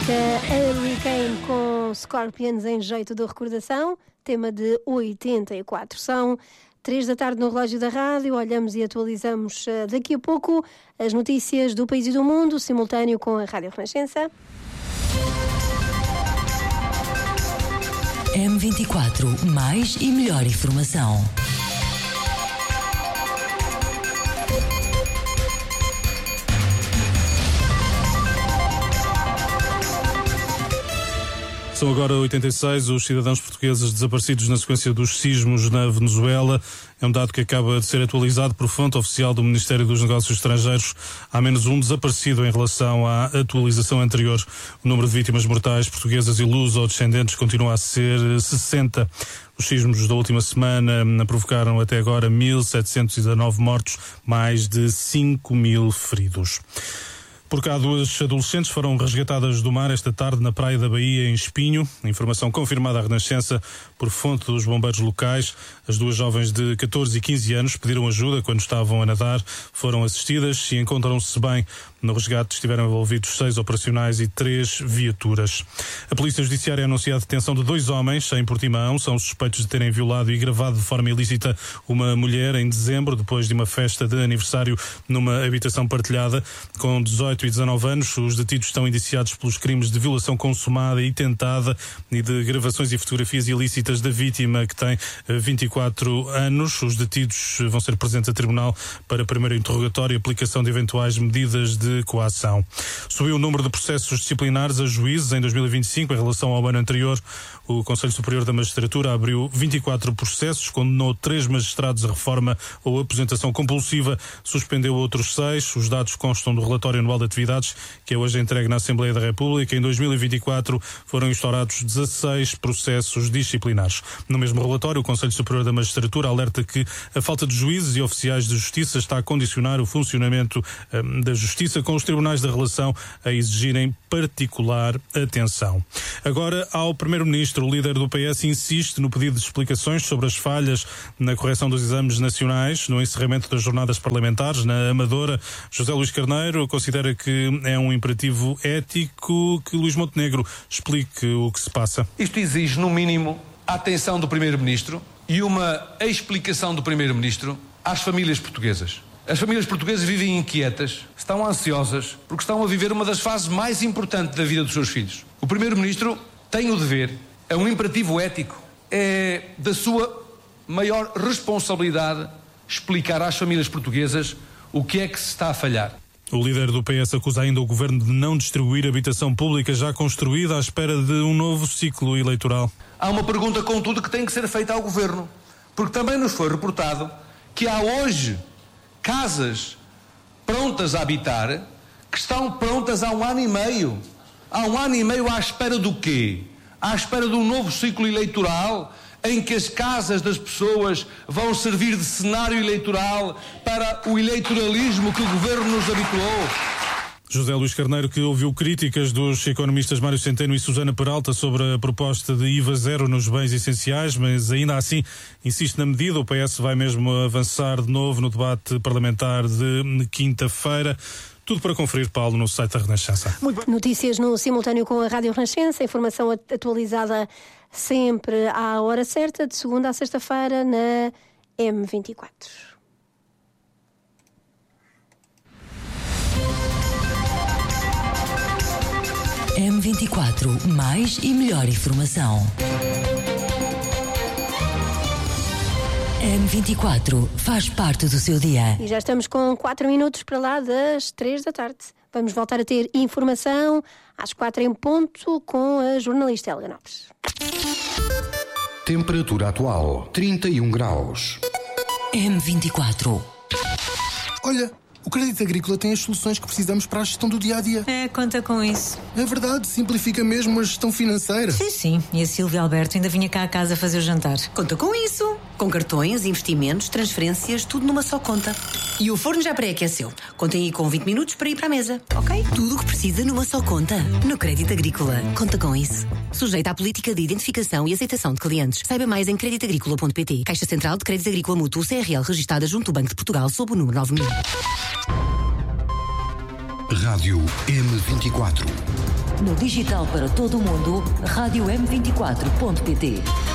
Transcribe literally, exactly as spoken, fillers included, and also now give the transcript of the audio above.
música Hurricane com Scorpions em jeito de recordação, tema de oitenta e quatro. São três da tarde no relógio da rádio, olhamos e atualizamos uh, daqui a pouco as notícias do país e do mundo, simultâneo com a Rádio Renascença. M vinte e quatro, mais e melhor informação. São agora oitenta e seis os cidadãos portugueses desaparecidos na sequência dos sismos na Venezuela. É um dado que acaba de ser atualizado por fonte oficial do Ministério dos Negócios Estrangeiros. Há menos um desaparecido em relação à atualização anterior. O número de vítimas mortais portuguesas e luso-descendentes continua a ser sessenta. Os sismos da última semana provocaram até agora mil setecentos e dezanove mortos, mais de cinco mil feridos. Por cá, duas adolescentes foram resgatadas do mar esta tarde na Praia da Bahia, em Espinho. Informação confirmada à Renascença por fonte dos bombeiros locais. As duas jovens de catorze e quinze anos pediram ajuda quando estavam a nadar, foram assistidas e encontram-se bem. No resgate estiveram envolvidos seis operacionais e três viaturas. A Polícia Judiciária anunciou a detenção de dois homens em Portimão. São suspeitos de terem violado e gravado de forma ilícita uma mulher em dezembro, depois de uma festa de aniversário numa habitação partilhada. Com dezoito e dezanove anos, os detidos estão indiciados pelos crimes de violação consumada e tentada e de gravações e fotografias ilícitas da vítima, que tem vinte e quatro anos. Os detidos vão ser presentes a tribunal para primeiro interrogatório e aplicação de eventuais medidas de coação. Subiu o número de processos disciplinares a juízes em dois mil e vinte e cinco em relação ao ano anterior. O Conselho Superior da Magistratura abriu vinte e quatro processos, condenou três magistrados a reforma ou aposentação compulsiva, suspendeu outros seis. Os dados constam do relatório anual de atividades, que é hoje entregue na Assembleia da República. Em dois mil e vinte e quatro foram instaurados dezasseis processos disciplinares. No mesmo relatório, o Conselho Superior da Magistratura alerta que a falta de juízes e oficiais de justiça está a condicionar o funcionamento hum, da justiça, com os tribunais da relação a exigirem particular atenção. Agora, ao Primeiro-Ministro, o líder do P S insiste no pedido de explicações sobre as falhas na correção dos exames nacionais no encerramento das jornadas parlamentares na Amadora. José Luís Carneiro considera que é um imperativo ético. Que Luís Montenegro explique o que se passa. Isto exige, no mínimo, a atenção do Primeiro-Ministro e uma explicação do Primeiro-Ministro às famílias portuguesas. As famílias portuguesas vivem inquietas, estão ansiosas, porque estão a viver uma das fases mais importantes da vida dos seus filhos. O Primeiro-Ministro tem o dever, é um imperativo ético, é da sua maior responsabilidade explicar às famílias portuguesas o que é que se está a falhar. O líder do P S acusa ainda o governo de não distribuir habitação pública já construída à espera de um novo ciclo eleitoral. Há uma pergunta, contudo, que tem que ser feita ao governo, porque também nos foi reportado que há hoje casas prontas a habitar que estão prontas há um ano e meio. Há um ano e meio à espera do quê? À espera de um novo ciclo eleitoral em que as casas das pessoas vão servir de cenário eleitoral para o eleitoralismo que o governo nos habituou. José Luís Carneiro, que ouviu críticas dos economistas Mário Centeno e Susana Peralta sobre a proposta de I V A zero nos bens essenciais, mas ainda assim insiste na medida. O P S vai mesmo avançar de novo no debate parlamentar de quinta-feira. Tudo para conferir, Paulo, no site da Renascença. Notícias no simultâneo com a Rádio Renascença, informação atualizada sempre à hora certa, de segunda a sexta-feira na M vinte e quatro. M vinte e quatro, mais e melhor informação. M vinte e quatro faz parte do seu dia. E já estamos com quatro minutos para lá das três da tarde. Vamos voltar a ter informação às quatro em ponto com a jornalista Helga Nopes. Temperatura atual, trinta e um graus. M vinte e quatro. Olha, o Crédito Agrícola tem as soluções que precisamos para a gestão do dia-a-dia. É, conta com isso. É verdade, simplifica mesmo a gestão financeira. Sim, sim. E a Silvia Alberto ainda vinha cá a casa fazer o jantar. Conta com isso. Com cartões, investimentos, transferências, tudo numa só conta. E o forno já pré-aqueceu. Contem aí com vinte minutos para ir para a mesa, ok? Tudo o que precisa numa só conta. No Crédito Agrícola. Conta com isso. Sujeita à política de identificação e aceitação de clientes. Saiba mais em crédito agrícola ponto pt. Caixa Central de Crédito Agrícola Mútuo C R L, registada junto ao Banco de Portugal sob o número nove mil. Rádio M vinte e quatro. No digital para todo o mundo, rádio m vinte e quatro ponto pt.